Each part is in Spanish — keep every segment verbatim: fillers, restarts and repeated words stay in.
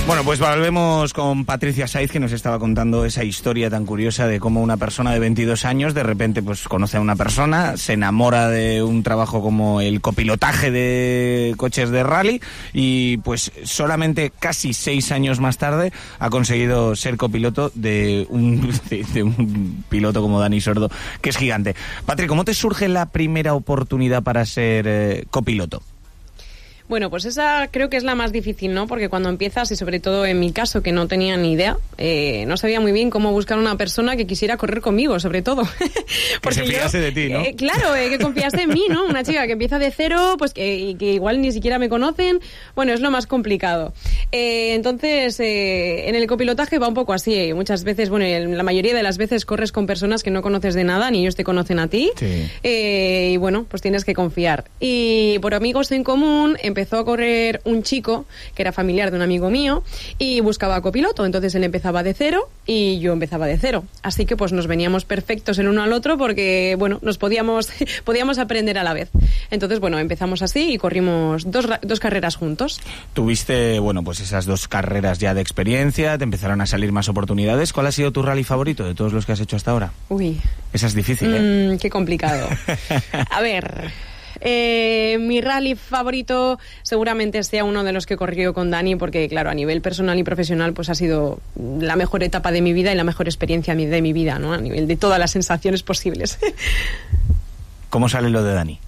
Bueno, pues volvemos con Patricia Saiz, que nos estaba contando esa historia tan curiosa de cómo una persona de veintidós años de repente pues conoce a una persona, se enamora de un trabajo como el copilotaje de coches de rally y pues solamente casi seis años más tarde ha conseguido ser copiloto de un, de, de un piloto como Dani Sordo, que es gigante. Patri, ¿cómo te surge la primera oportunidad para ser eh, copiloto? Bueno, pues esa creo que es la más difícil, ¿no? Porque cuando empiezas, y sobre todo en mi caso, que no tenía ni idea, eh, no sabía muy bien cómo buscar una persona que quisiera correr conmigo, sobre todo. Que se fiase de ti, ¿no? Eh, claro, eh, que confiase en mí, ¿no? Una chica que empieza de cero, pues que, y que igual ni siquiera me conocen, bueno, es lo más complicado. Eh, entonces, eh, en el copilotaje va un poco así. Muchas veces, bueno, la mayoría de las veces corres con personas que no conoces de nada, ni ellos te conocen a ti. Sí. Eh, y bueno, pues tienes que confiar. Y por amigos en común, empezó a correr un chico que era familiar de un amigo mío y buscaba copiloto, entonces él empezaba de cero y yo empezaba de cero, así que pues nos veníamos perfectos el uno al otro porque bueno, nos podíamos podíamos aprender a la vez. Entonces bueno, empezamos así y corrimos dos, dos carreras juntos. Tuviste, bueno, pues esas dos carreras ya de experiencia, te empezaron a salir más oportunidades. ¿Cuál ha sido tu rally favorito de todos los que has hecho hasta ahora? Uy. Esa es difícil, ¿eh? Mm, qué complicado. A ver... Eh, mi rally favorito seguramente sea uno de los que he corrido con Dani, porque claro, a nivel personal y profesional pues ha sido la mejor etapa de mi vida y la mejor experiencia de mi vida, ¿no? A nivel de todas las sensaciones posibles. ¿Cómo sale lo de Dani?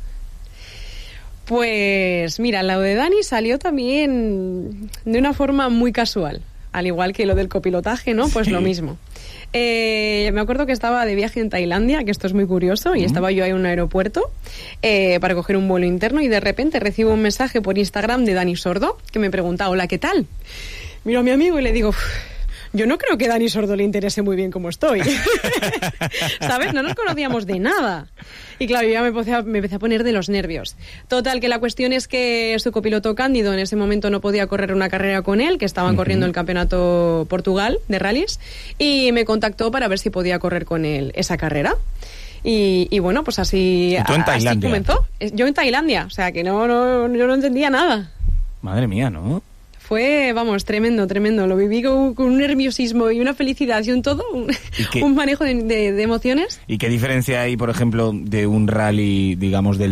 Pues mira, lo de Dani salió también de una forma muy casual, al igual que lo del copilotaje, ¿no? Pues sí. Lo mismo. Eh, me acuerdo que estaba de viaje en Tailandia, que esto es muy curioso, y estaba yo ahí en un aeropuerto eh, para coger un vuelo interno y de repente recibo un mensaje por Instagram de Dani Sordo que me pregunta, hola, ¿qué tal? Miro a mi amigo y le digo... Yo no creo que a Dani Sordo le interese muy bien cómo estoy. ¿Sabes? No nos conocíamos de nada. Y claro, yo ya me empecé, a, me empecé a poner de los nervios. Total, que la cuestión es que su copiloto Cándido en ese momento no podía correr una carrera con él, que estaban uh-huh. corriendo el campeonato Portugal de rallies, y me contactó para ver si podía correr con él esa carrera. Y, y bueno, pues así, ¿Y tú en así Tailandia? comenzó. Yo en Tailandia, o sea que no, no, yo no entendía nada. Madre mía, ¿no? Fue, vamos, tremendo, tremendo. Lo viví con, con un nerviosismo y una felicidad y un todo, un, un manejo de, de, de emociones. ¿Y qué diferencia hay, por ejemplo, de un rally, digamos, del